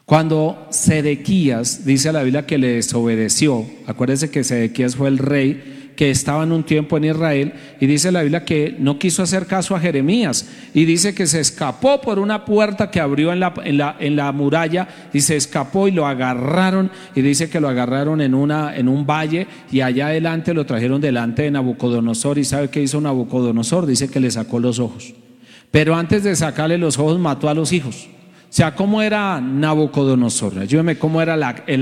Cuando Sedequías, dice la Biblia que le desobedeció, acuérdense que Sedequías fue el rey que estaba en un tiempo en Israel, y dice la Biblia que no quiso hacer caso a Jeremías, y dice que se escapó por una puerta que abrió en la muralla, y se escapó y lo agarraron, y dice que lo agarraron en un valle, y allá adelante lo trajeron delante de Nabucodonosor. ¿Y sabe qué hizo Nabucodonosor? Dice que le sacó los ojos, pero antes de sacarle los ojos mató a los hijos. O sea, ¿cómo era Nabucodonosor? Ayúdeme, ¿cómo era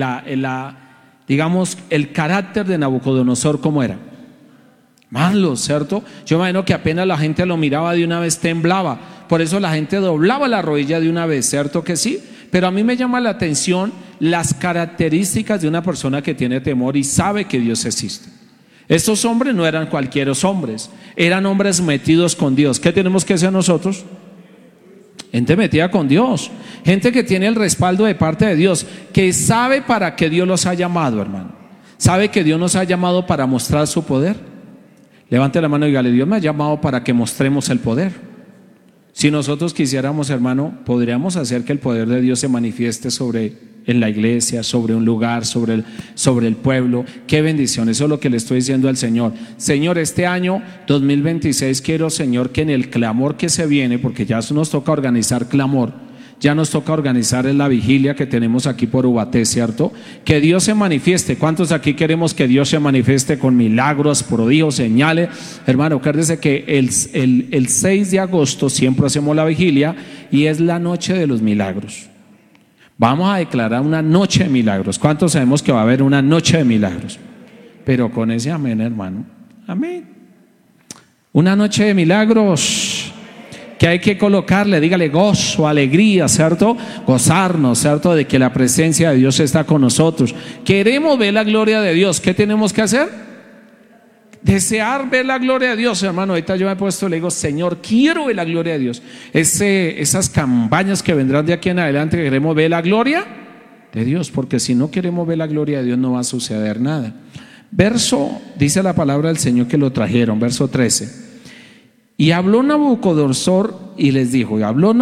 digamos, el carácter de Nabucodonosor? ¿Cómo era? Malo, ¿cierto? Yo imagino que apenas la gente lo miraba de una vez temblaba. Por eso la gente doblaba la rodilla de una vez, ¿cierto que sí? Pero a mí me llama la atención las características de una persona que tiene temor y sabe que Dios existe. Estos hombres no eran cualquier hombres, eran hombres metidos con Dios. ¿Qué tenemos que hacer nosotros? Gente metida con Dios, gente que tiene el respaldo de parte de Dios, que sabe para qué Dios los ha llamado, hermano. Sabe que Dios nos ha llamado para mostrar su poder. Levante la mano y dígale: Dios me ha llamado para que mostremos el poder. Si nosotros quisiéramos, hermano, podríamos hacer que el poder de Dios se manifieste en la iglesia, sobre un lugar, sobre el pueblo. Qué bendición. Eso es lo que le estoy diciendo al Señor. Señor, este año 2026 quiero, Señor, que en el clamor que se viene, porque ya nos toca organizar clamor, ya nos toca organizar en la vigilia que tenemos aquí por Ubaté, ¿cierto? Que Dios se manifieste. ¿Cuántos aquí queremos que Dios se manifieste con milagros, prodigios, señales? Hermano, acuérdese que el 6 de agosto siempre hacemos la vigilia y es la noche de los milagros. Vamos a declarar una noche de milagros. ¿Cuántos sabemos que va a haber una noche de milagros? Pero con ese amén, hermano. Amén. Una noche de milagros que hay que colocarle, dígale gozo, alegría, ¿cierto? Gozarnos, ¿cierto? De que la presencia de Dios está con nosotros. Queremos ver la gloria de Dios. ¿Qué tenemos que hacer? Desear ver la gloria de Dios, hermano. Ahorita yo me he puesto, le digo: Señor, quiero ver la gloria de Dios. Esas campañas que vendrán de aquí en adelante, queremos ver la gloria de Dios, porque si no queremos ver la gloria de Dios no va a suceder nada. Dice la palabra del Señor que lo trajeron, verso 13. Y habló Nabucodonosor y les dijo,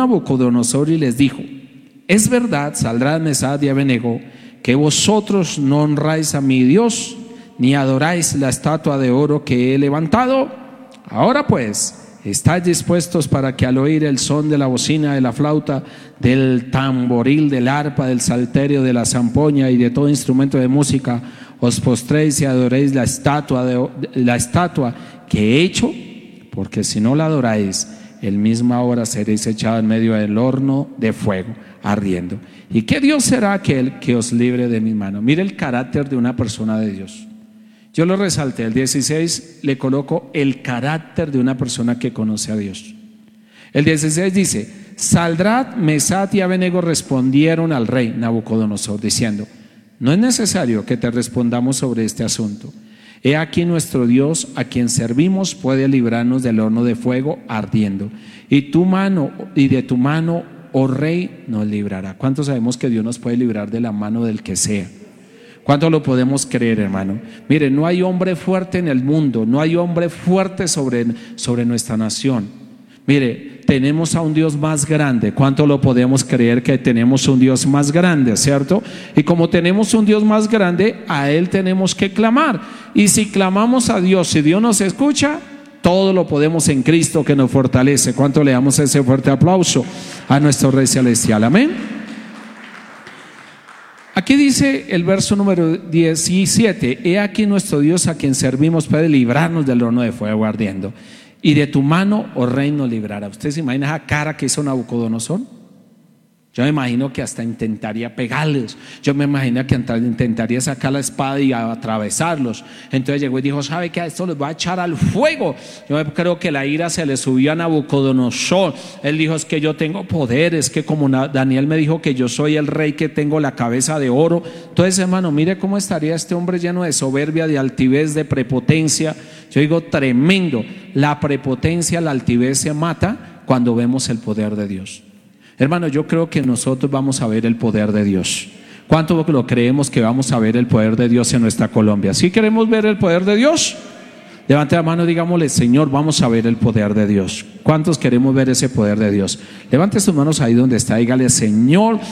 es verdad, Sadrach, Mesach y Abednego, que vosotros no honráis a mi Dios, ni adoráis la estatua de oro que he levantado. Ahora pues, estáis dispuestos para que al oír el son de la bocina, de la flauta, del tamboril, del arpa, del salterio, de la zampoña y de todo instrumento de música, os postréis y adoréis la estatua que he hecho, porque si no la adoráis, el misma hora seréis echados en medio del horno de fuego ardiendo. ¿Y qué Dios será aquel que os libre de mi mano? Mire el carácter de una persona de Dios. Yo lo resalté, el 16 le coloco el carácter de una persona que conoce a Dios. El 16 dice: Sadrach, Mesach y Abednego respondieron al rey Nabucodonosor diciendo: no es necesario que te respondamos sobre este asunto. He aquí nuestro Dios, a quien servimos, puede librarnos del horno de fuego ardiendo, y de tu mano, oh rey, nos librará. ¿Cuántos sabemos que Dios nos puede librar de la mano del que sea? ¿Cuánto lo podemos creer, hermano? Mire, no hay hombre fuerte en el mundo, no hay hombre fuerte sobre nuestra nación. Mire, tenemos a un Dios más grande. ¿Cuánto lo podemos creer que tenemos un Dios más grande, cierto? Y como tenemos un Dios más grande, a Él tenemos que clamar. Y si clamamos a Dios, si Dios nos escucha, todo lo podemos en Cristo que nos fortalece. ¿Cuánto le damos ese fuerte aplauso a nuestro Rey Celestial? Amén. Aquí dice el verso número 17: he aquí nuestro Dios, a quien servimos, puede librarnos del horno de fuego ardiendo, y de tu mano, oh rey, nos librará. ¿Usted se imagina esa cara que hizo Nabucodonosor? Yo me imagino que hasta intentaría pegarles. Yo me imagino que intentaría sacar la espada y atravesarlos. Entonces llegó y dijo: ¿sabe qué? A esto los va a echar al fuego. Yo creo que la ira se le subió a Nabucodonosor. Él dijo: es que yo tengo poder, es que como Daniel me dijo que yo soy el rey, que tengo la cabeza de oro. Entonces, hermano, mire cómo estaría este hombre lleno de soberbia, de altivez, de prepotencia. Yo digo, tremendo. La prepotencia, la altivez se mata cuando vemos el poder de Dios. Hermano, yo creo que nosotros vamos a ver el poder de Dios. ¿Cuánto lo creemos que vamos a ver el poder de Dios en nuestra Colombia? ¿Sí queremos ver el poder de Dios? Levante la mano y digámosle: Señor, vamos a ver el poder de Dios. ¿Cuántos queremos ver ese poder de Dios? Levante sus manos ahí donde está, dígale: Señor,